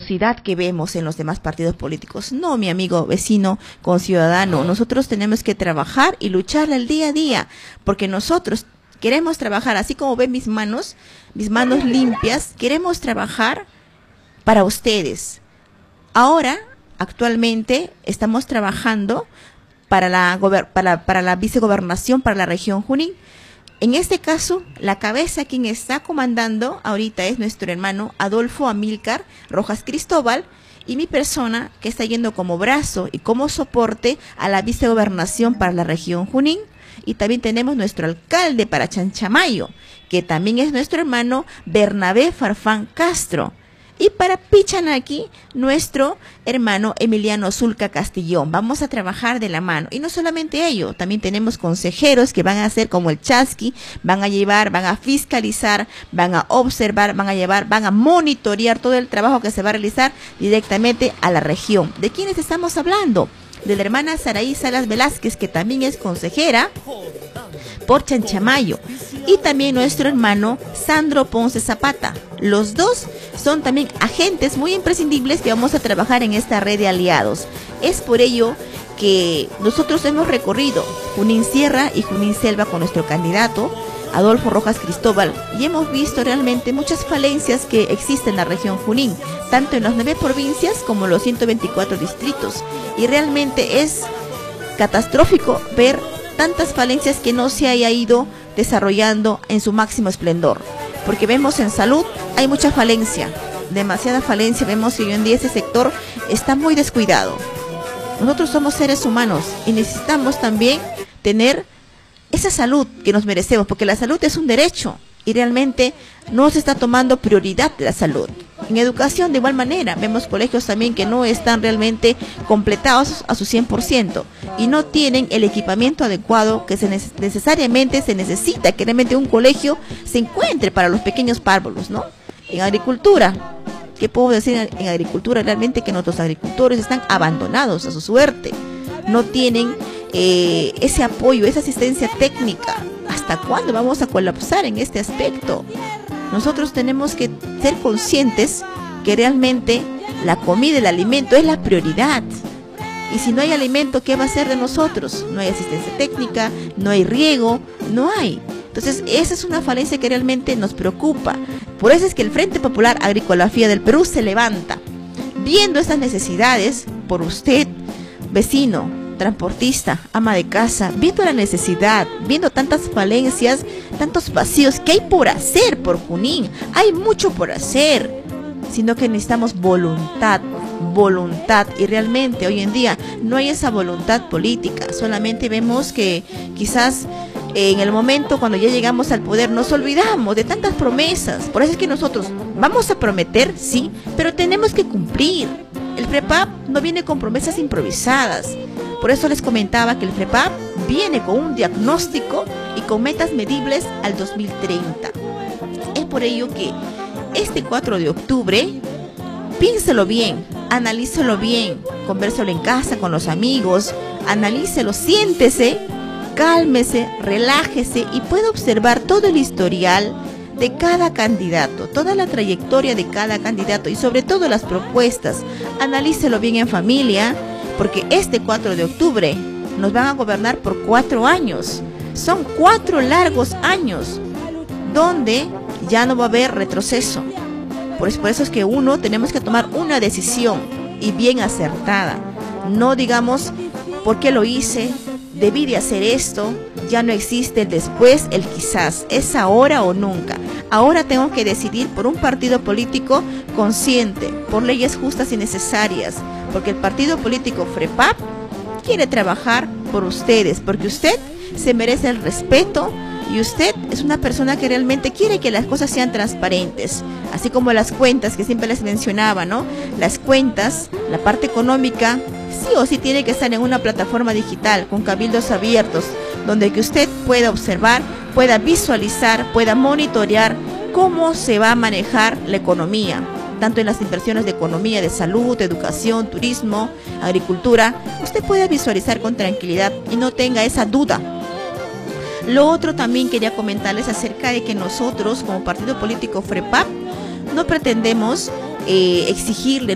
rigurosidad que vemos en los demás partidos políticos. No, mi amigo vecino conciudadano, nosotros tenemos que trabajar y luchar el día a día, porque nosotros queremos trabajar, así como ven mis manos limpias, queremos trabajar para ustedes. Ahora, actualmente, estamos trabajando para la vicegobernación para la región Junín. En este caso, la cabeza quien está comandando ahorita es nuestro hermano Adolfo Amílcar Rojas Cristóbal, y mi persona que está yendo como brazo y como soporte a la vicegobernación para la región Junín. Y también tenemos nuestro alcalde para Chanchamayo, que también es nuestro hermano Bernabé Farfán Castro. Y para Pichanaki, nuestro hermano Emiliano Zulca Castillón. Vamos a trabajar de la mano. Y no solamente ello, también tenemos consejeros que van a hacer como el Chasqui, van a llevar, van a fiscalizar, van a observar, van a monitorear todo el trabajo que se va a realizar directamente a la región. ¿De quiénes estamos hablando? De la hermana Saraí Salas Velázquez, que también es consejera por Chanchamayo, y también nuestro hermano Sandro Ponce Zapata. Los dos son también agentes muy imprescindibles que vamos a trabajar en esta red de aliados. Es por ello que nosotros hemos recorrido Junín Sierra y Junín Selva con nuestro candidato Adolfo Rojas Cristóbal, y hemos visto realmente muchas falencias que existen en la región Junín, tanto en las 9 provincias como en los 124 distritos, y realmente es catastrófico ver tantas falencias que no se haya ido desarrollando en su máximo esplendor, porque vemos en salud hay mucha falencia, demasiada falencia. Vemos que hoy en día ese sector está muy descuidado. Nosotros somos seres humanos y necesitamos también tener esa salud que nos merecemos, porque la salud es un derecho y realmente no se está tomando prioridad de la salud. En educación de igual manera, vemos colegios también que no están realmente completados a su 100% y no tienen el equipamiento adecuado que necesariamente se necesita, que realmente un colegio se encuentre para los pequeños párvulos, ¿no? En agricultura, ¿qué puedo decir en agricultura? Realmente que nuestros agricultores están abandonados a su suerte, no tienen ese apoyo, esa asistencia técnica. ¿Hasta cuándo vamos a colapsar en este aspecto? Nosotros tenemos que ser conscientes que realmente la comida, el alimento es la prioridad. Y si no hay alimento, ¿qué va a ser de nosotros? No hay asistencia técnica, no hay riego, no hay. Entonces, esa es una falencia que realmente nos preocupa. Por eso es que el Frente Popular Agricolafía del Perú se levanta, viendo estas necesidades por usted, vecino, transportista, ama de casa, viendo la necesidad, viendo tantas falencias, tantos vacíos que hay por hacer por Junín. Hay mucho por hacer, sino que necesitamos voluntad, y realmente hoy en día no hay esa voluntad política. Solamente vemos que quizás en el momento cuando ya llegamos al poder nos olvidamos de tantas promesas. Por eso es que nosotros vamos a prometer, sí, pero tenemos que cumplir. El FREPAP no viene con promesas improvisadas. Por eso les comentaba que el FREPAP viene con un diagnóstico y con metas medibles al 2030. Es por ello que este 4 de octubre, piénselo bien, analícelo bien, convérselo en casa con los amigos, analícelo, siéntese, cálmese, relájese y pueda observar todo el historial de cada candidato, toda la trayectoria de cada candidato y sobre todo las propuestas. Analícelo bien en familia, porque este 4 de octubre nos van a gobernar por 4 años. Son 4 largos años donde ya no va a haber retroceso. Por eso es que tenemos que tomar una decisión y bien acertada. No digamos, ¿por qué lo hice? Debí de hacer esto. Ya no existe el después, el quizás. Es ahora o nunca. Ahora tengo que decidir por un partido político consciente, por leyes justas y necesarias, porque el partido político FREPAP quiere trabajar por ustedes, porque usted se merece el respeto y usted es una persona que realmente quiere que las cosas sean transparentes, así como las cuentas que siempre les mencionaba, ¿no? Las cuentas, la parte económica, sí o sí tiene que estar en una plataforma digital, con cabildos abiertos, donde que usted pueda observar, pueda visualizar, pueda monitorear cómo se va a manejar la economía, tanto en las inversiones de economía, de salud, educación, turismo, agricultura. Usted puede visualizar con tranquilidad y no tenga esa duda. Lo otro también quería comentarles acerca de que nosotros como partido político FREPAP no pretendemos exigirle